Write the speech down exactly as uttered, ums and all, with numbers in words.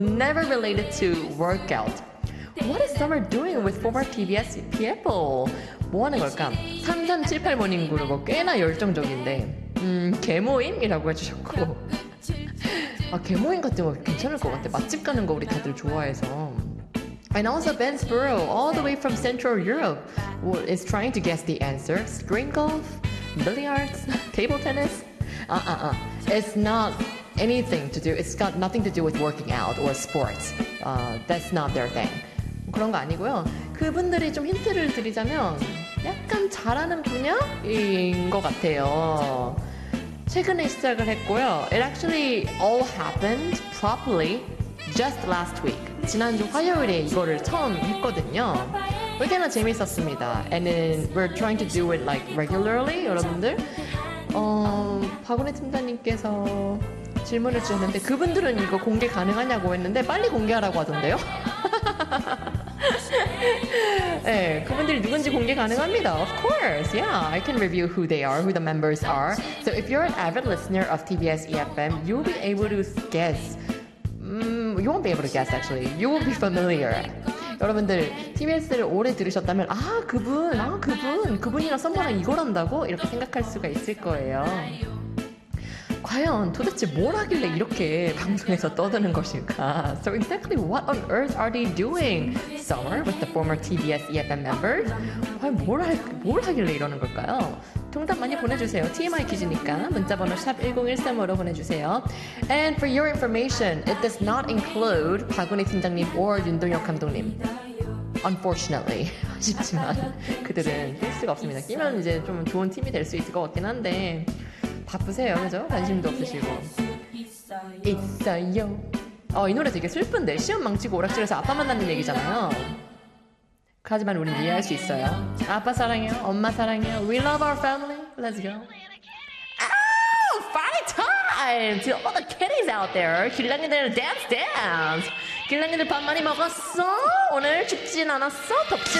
Never related to workout. What is Summer doing with former 티비에스 people? 뭐 하는 걸까? 삼삼칠팔 모닝 그룹 꽤나 열정적인데 음, 개모임이라고 해주셨고 아, 개모임 같은 거 괜찮을 것 같아. 맛집 가는 거 우리 다들 좋아해서. And also Ben Sparrow, all the way from Central Europe, is trying to guess the answer. String golf, billiards, table tennis. Uh-uh-uh. It's not anything to do. It's got nothing to do with working out or sports. Uh, that's not their thing. 그런 거 아니고요. 그분들이 좀 힌트를 드리자면 약간 잘하는 분야인 것 같아요. 최근에 시작을 했고요. It actually all happened properly just last week. 지난주 화요일에 이거를 처음 했거든요. 꽤나 재밌었습니다. And then we're trying to do it like regularly, 여러분들. 어, 박은혜 팀장님께서 질문을 주셨는데 그분들은 이거 공개 가능하냐고 했는데 빨리 공개하라고 하던데요. 네, 그분들이 누군지 공개 가능합니다. Of course, yeah. I can review who they are, who the members are. So if you're an avid listener of 티비에스 이에프엠, you'll be able to guess. Um, you won't be able to guess actually. You will be familiar. 여러분들 티비에스를 오래 들으셨다면 아 그분, 아 그분, 그분이랑 썸머랑 이걸 한다고? 이렇게 생각할 수가 있을 거예요. 과연 도대체 뭘 하길래 이렇게 방송에서 떠드는 것일까? So exactly what on earth are they doing? Summer with the former 티비에스 이에프엠 members? 과연 뭘, 할, 뭘 하길래 이러는 걸까요? 정답 많이 보내주세요. 티엠아이 퀴즈니까 문자번호 샵 일공일삼으로 보내주세요. And for your information, it does not include 박은혜 팀장님 or 윤동혁 감독님. Unfortunately. 아쉽지만 그들은 낄 수가 없습니다. 끼면 이제 좀 좋은 팀이 될 수 있을 것 같긴 한데 바쁘세요, 그죠? 관심도 없으시고. 있어요. 어, 이 노래 되게 슬픈데 시험 망치고 오락실에서 아빠 만나는 얘기잖아요. 하지만 우린 이해할 수 있어요. 아빠 사랑해요, 엄마 사랑해요. We love our family. Let's go. Oh, party time to all the kiddies out there. 길랑이들 dance dance. 길랑이들 밥 많이 먹었어? 오늘 춥진 않았어? 덥진